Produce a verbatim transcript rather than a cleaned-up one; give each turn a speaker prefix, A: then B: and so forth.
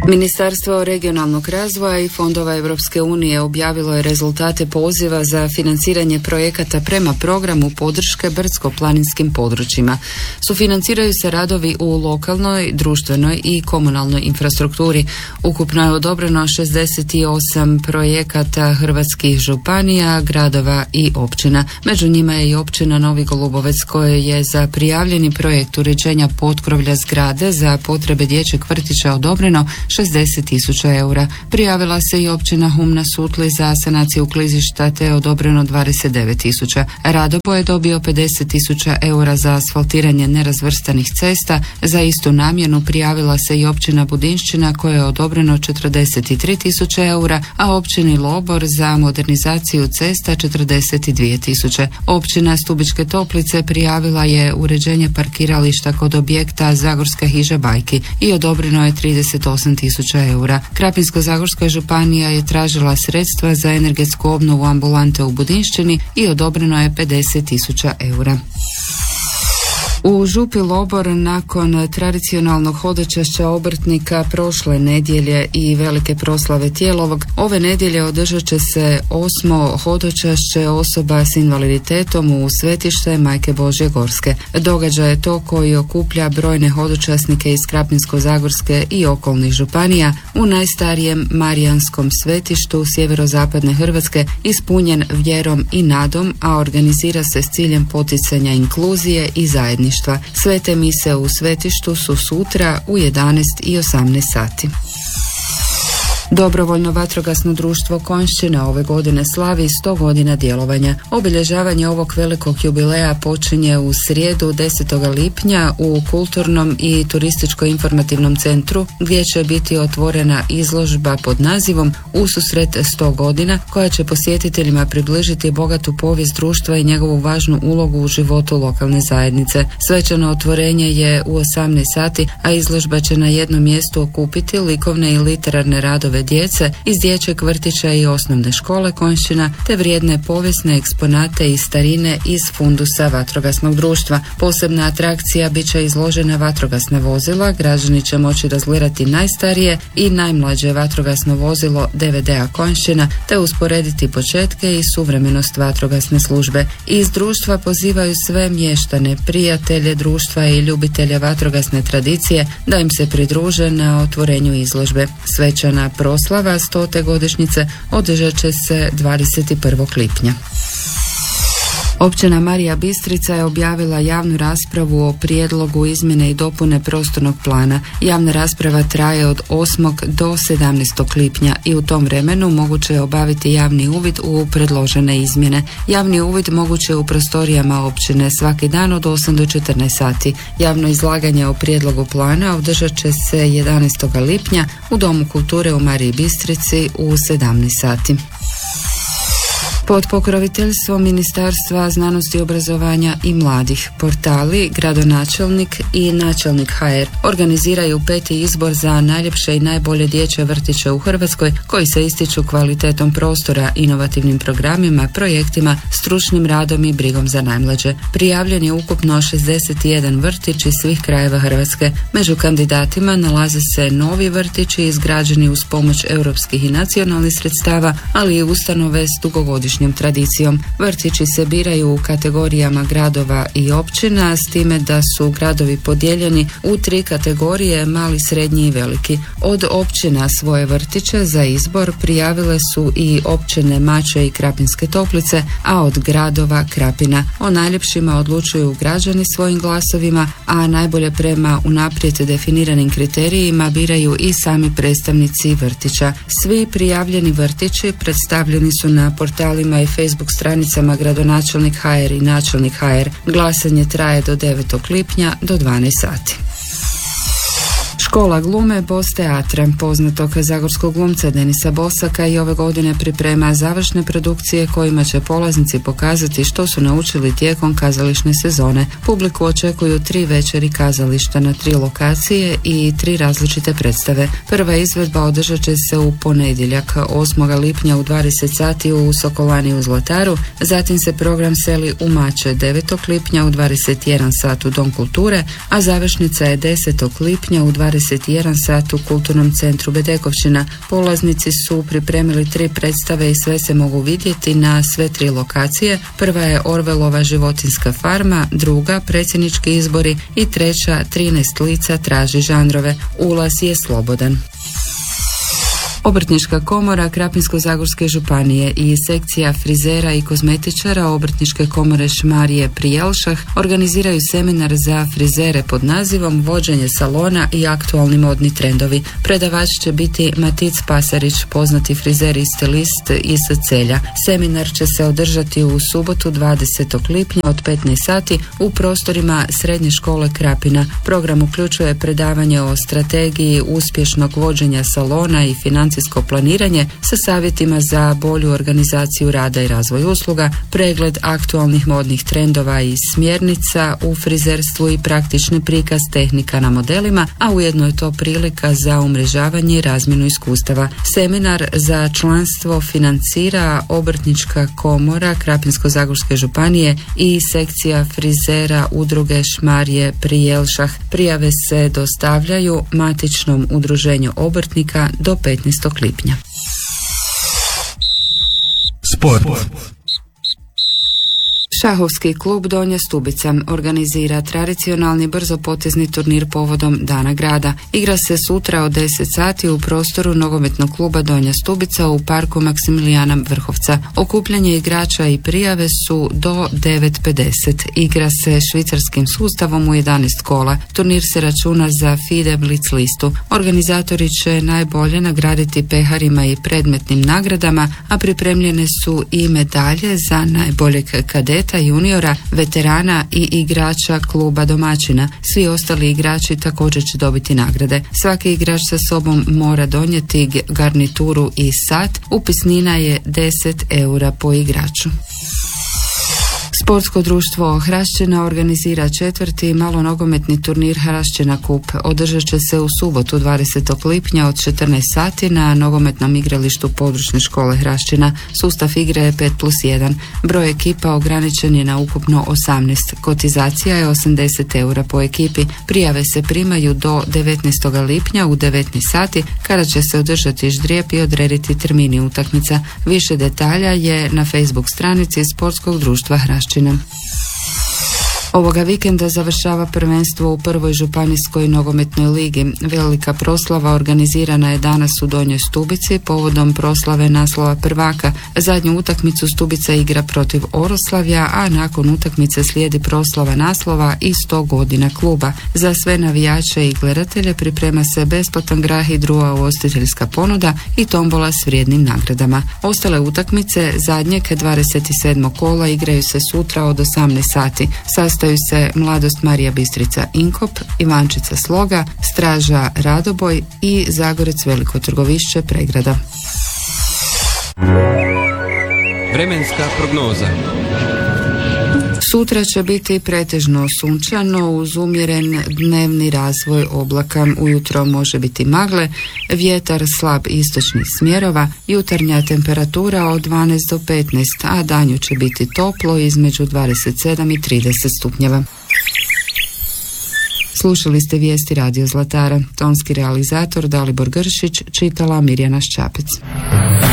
A: Ministarstvo regionalnog razvoja i fondova Europske unije objavilo je rezultate poziva za financiranje projekata prema programu podrške brdsko-planinskim područjima. Sufinanciraju se radovi u lokalnoj, društvenoj i komunalnoj infrastrukturi. Ukupno je odobreno šezdeset osam projekata hrvatskih županija, gradova i općina. Među njima je i općina Novi Golubovec koja je za prijavljeni projekt uređenja potkrovlja zgrade za potrebe dječjeg vrtića odobreno šezdeset tisuća eura. Prijavila se i općina Hum na Sutli za sanaciju klizišta te je odobreno dvadeset devet tisuća. Radovo je dobio pedeset tisuća eura za asfaltiranje nerazvrstanih cesta. Za istu namjenu prijavila se i općina Budinšćina koja je odobreno četrdeset tri tisuće eura, a općini Lobor za modernizaciju cesta četrdeset dvije tisuće. Općina Stubičke Toplice prijavila je uređenje parkirališta kod objekta Zagorska hiža Bajki i odobreno je trideset osam tisuća eura. Krapinsko-zagorska županija je tražila sredstva za energetsku obnovu ambulante u Budinšćini i odobreno je pedeset tisuća eura. U Župi Lobor nakon tradicionalnog hodočašća obrtnika prošle nedjelje i velike proslave Tijelovog, ove nedjelje održat će se osmo hodočašće osoba s invaliditetom u svetište Majke Božje Gorske. Događaj je to koji okuplja brojne hodočasnike iz Krapinsko-zagorske i okolnih županija u najstarijem Marijanskom svetištu sjeverozapadne Hrvatske, ispunjen vjerom i nadom, a organizira se s ciljem poticanja inkluzije i zajedništva. Svete mise u svetištu su sutra u jedanaest i osamnaest sati. Dobrovoljno vatrogasno društvo Konjšćina ove godine slavi sto godina djelovanja. Obilježavanje ovog velikog jubileja počinje u srijedu desetog lipnja u kulturnom i turističko-informativnom centru gdje će biti otvorena izložba pod nazivom Ususret sto godina koja će posjetiteljima približiti bogatu povijest društva i njegovu važnu ulogu u životu lokalne zajednice. Svečano otvorenje je u osamnaest sati, a izložba će na jednom mjestu okupiti likovne i literarne radove djece iz dječjeg vrtića i osnovne škole Konjšćina te vrijedne povijesne eksponate i starine iz fundusa vatrogasnog društva. Posebna atrakcija bit će izložena vatrogasna vozila, građani će moći razgledati najstarije i najmlađe vatrogasno vozilo D V D-a Konjšćina te usporediti početke i suvremenost vatrogasne službe. Iz društva pozivaju sve mještane, prijatelje društva i ljubitelje vatrogasne tradicije da im se pridruže na otvorenju izložbe. Svečana proslava stote godišnjice održat će se dvadeset prvog lipnja. Općina Marija Bistrica je objavila javnu raspravu o prijedlogu izmjene i dopune prostornog plana. Javna rasprava traje od osmog do sedamnaestog lipnja i u tom vremenu moguće je obaviti javni uvid u predložene izmjene. Javni uvid moguće je u prostorijama općine svaki dan od osam do četrnaest sati. Javno izlaganje o prijedlogu plana održat će se jedanaestog lipnja u Domu kulture u Mariji Bistrici u sedamnaest sati. Pod pokroviteljstvom Ministarstva znanosti, obrazovanja i mladih, portali Gradonačelnik i Načelnik H R organiziraju peti izbor za najljepše i najbolje dječje vrtiće u Hrvatskoj koji se ističu kvalitetom prostora, inovativnim programima, projektima, stručnim radom i brigom za najmlađe. Prijavljen je ukupno šezdeset jedan vrtić iz svih krajeva Hrvatske. Među kandidatima nalaze se novi vrtići izgrađeni uz pomoć europskih i nacionalnih sredstava, ali i ustanove s dugogodišnjim tradicijom. Vrtići se biraju u kategorijama gradova i općina, s time da su gradovi podijeljeni u tri kategorije: mali, srednji i veliki. Od općina svoje vrtiće za izbor prijavile su i općine Mače i Krapinske Toplice, a od gradova Krapina. O najljepšima odlučuju građani svojim glasovima, a najbolje prema unaprijed definiranim kriterijima biraju i sami predstavnici vrtića. Svi prijavljeni vrtići predstavljeni su na portalima i Facebook stranicama Gradonačelnik H R i Načelnik H R. Glasanje traje do devetog lipnja do dvanaest sati. Škola glume Bos teatra poznatog zagorskog glumca Denisa Bosaka i ove godine priprema završne produkcije kojima će polaznici pokazati što su naučili tijekom kazališne sezone. Publiku očekuju tri večeri kazališta na tri lokacije i tri različite predstave. Prva izvedba održat će se u ponedjeljak osmog lipnja u dvadeset sati u Sokolani u Zlataru, zatim se program seli u Mače devetog lipnja u dvadeset jedan sat u Dom kulture, a završnica je desetog lipnja u dvadeset dvadeset jedan sat u Kulturnom centru Bedekovčina. Polaznici su pripremili tri predstave i sve se mogu vidjeti na sve tri lokacije. Prva je Orvelova životinjska farma, druga predsjednički izbori i treća trinaest lica traži žanrove. Ulaz je slobodan. Obrtnička komora Krapinsko-zagorske županije i sekcija frizera i kozmetičara Obrtničke komore Šmarje pri Jelšah organiziraju seminar za frizere pod nazivom Vođenje salona i aktualni modni trendovi. Predavač će biti Matic Pasarić, poznati frizer i stilist iz Celja. Seminar će se održati u subotu dvadesetog lipnja od petnaest sati u prostorima Srednje škole Krapina. Program uključuje predavanje o strategiji uspješnog vođenja salona i financijskog planiranje sa savjetima za bolju organizaciju rada i razvoj usluga, pregled aktualnih modnih trendova i smjernica u frizerstvu i praktični prikaz tehnika na modelima, a ujedno je to prilika za umrežavanje i razmjenu iskustava. Seminar za članstvo financira Obrtnička komora Krapinsko-zagorske županije i sekcija frizera udruge Šmarje pri Jelšah. Prijave se dostavljaju matičnom udruženju obrtnika do petnaestog lipnja.
B: Sport.
A: Šahovski klub Donja Stubica organizira tradicionalni brzopotezni turnir povodom Dana grada. Igra se sutra od deset sati u prostoru nogometnog kluba Donja Stubica u parku Maksimilijana Vrhovca. Okupljanje igrača i prijave su do devet pedeset. Igra se švicarskim sustavom u jedanaest kola. Turnir se računa za FIDE Blitz listu. Organizatori će najbolje nagraditi peharima i predmetnim nagradama, a pripremljene su i medalje za najboljeg kadeta, juniora, veterana i igrača kluba domaćina. Svi ostali igrači također će dobiti nagrade. Svaki igrač sa sobom mora donijeti garnituru i sat. Upisnina je deset eura po igraču. Sportsko društvo Hrašćina organizira četvrti malonogometni turnir Hrašćina Kup. Održat će se u subotu dvadesetog lipnja od četrnaest sati na nogometnom igralištu područne škole Hrašćina. Sustav igre je pet plus jedan. Broj ekipa ograničen je na ukupno osamnaest. Kotizacija je osamdeset eura po ekipi. Prijave se primaju do devetnaestog lipnja u devetnaest sati kada će se održati ždrijeb i odrediti termini utakmica. Više detalja je na Facebook stranici Sportskog društva Hrašćina. Ovoga vikenda završava prvenstvo u prvoj županijskoj nogometnoj ligi. Velika proslava organizirana je danas u Donjoj Stubici povodom proslave naslova prvaka. Zadnju utakmicu Stubica igra protiv Oroslavlja, a nakon utakmice slijedi proslava naslova i sto godina kluba. Za sve navijače i gledatelje priprema se besplatan grah i druga ugostiteljska ponuda i tombola s vrijednim nagradama. Ostale utakmice zadnjeg dvadeset sedmog kola igraju se sutra od osamnaest sati. Sastaju se Mladost Marija Bistrica Inkop, Ivančica Sloga, Straža Radoboj i Zagorec Veliko Trgovišće Pregrada.
C: Vremenska prognoza.
A: Sutra će biti pretežno sunčano uz umjeren dnevni razvoj oblaka. Ujutro može biti magle, vjetar slab istočnih smjerova, jutarnja temperatura od dvanaest do petnaest, a danju će biti toplo između dvadeset sedam i trideset stupnjeva. Slušali ste vijesti Radio Zlatara. Tonski realizator Dalibor Gršić, čitala Mirjana Ščapec.